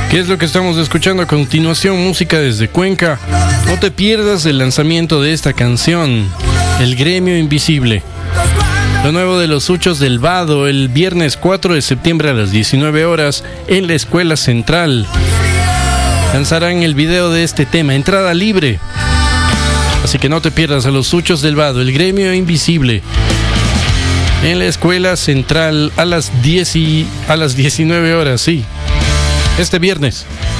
¿Qué es lo que estamos escuchando a continuación? Música desde Cuenca. No te pierdas el lanzamiento de esta canción, El Gremio Invisible. Lo nuevo de los Suchos del Vado, el viernes 4 de septiembre a las 19 horas en la Escuela Central. Lanzarán el video de este tema, entrada libre. Así que no te pierdas a los Suchos del Vado, El Gremio Invisible. En la Escuela Central a las 19 horas, sí. Este viernes.